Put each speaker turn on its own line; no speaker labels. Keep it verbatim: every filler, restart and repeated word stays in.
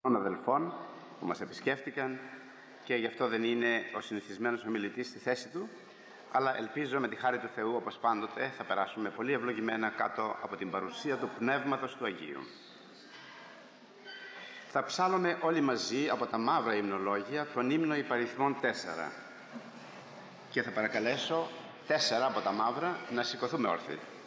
των αδελφών που μας επισκέφτηκαν και γι' αυτό δεν είναι ο συνηθισμένος ομιλητής στη θέση του, αλλά ελπίζω με τη χάρη του Θεού, όπως πάντοτε, θα περάσουμε πολύ ευλογημένα κάτω από την παρουσία του Πνεύματος του Αγίου. Θα ψάλλουμε όλοι μαζί από τα μαύρα υμνολόγια τον ύμνο υπαριθμών τέσσερα και θα παρακαλέσω τέσσερα από τα μαύρα να σηκωθούμε όρθιοι.